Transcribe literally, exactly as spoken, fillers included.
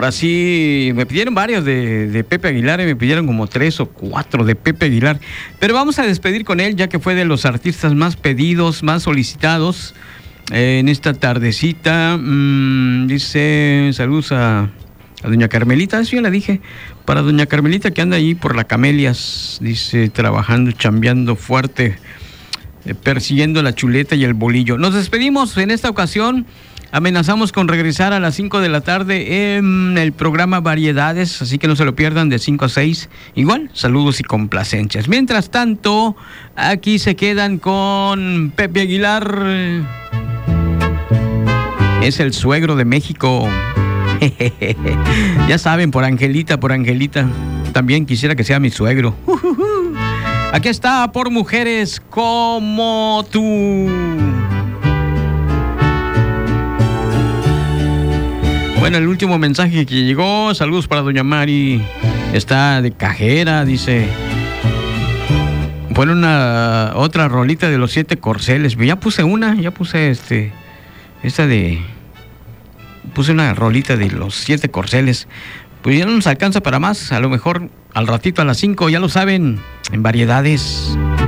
Ahora sí, me pidieron varios de, de Pepe Aguilar, y me pidieron como tres o cuatro de Pepe Aguilar. Pero vamos a despedir con él, ya que fue de los artistas más pedidos, más solicitados eh, en esta tardecita. Mm, dice, saludos a, a doña Carmelita, eso ya la dije. Para doña Carmelita, que anda ahí por la Camelias, dice, trabajando, chambeando fuerte, eh, persiguiendo la chuleta y el bolillo. Nos despedimos en esta ocasión. Amenazamos con regresar a las cinco de la tarde en el programa Variedades, así que no se lo pierdan de cinco a seis. Igual, saludos y complacencias. Mientras tanto, aquí se quedan con Pepe Aguilar. Es el suegro de México. Ya saben, por Angelita, por Angelita. También quisiera que sea mi suegro. Aquí está, por mujeres como tú. Bueno, el último mensaje que llegó, saludos para doña Mari, está de cajera, dice, pone una otra rolita de los siete corceles. Ya puse una, ya puse este, esta de, puse una rolita de los siete corceles. Pues ya no nos alcanza para más, a lo mejor al ratito a las cinco, ya lo saben, en Variedades.